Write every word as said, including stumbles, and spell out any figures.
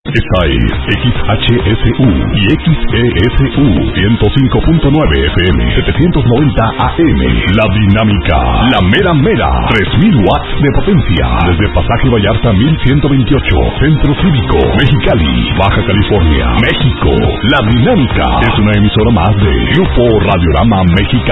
Esta es X H S U y X E S U ciento cinco punto nueve F M, setecientos noventa A M. La Dinámica, la mera mera, tres mil watts de potencia. Desde Pasaje Vallarta mil ciento veintiocho, Centro Cívico, Mexicali, Baja California, México. La Dinámica es una emisora más de Grupo Radiorama Mexicano.